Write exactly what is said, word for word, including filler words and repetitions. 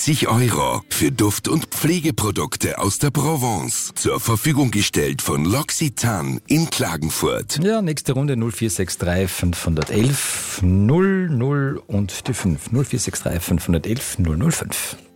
fünfzig Euro für Duft- und Pflegeprodukte aus der Provence. Zur Verfügung gestellt von L'Occitane in Klagenfurt. Ja, nächste Runde null vier sechs drei fünf eins eins null null und die fünf. null vier sechs drei fünf eins eins null null fünf.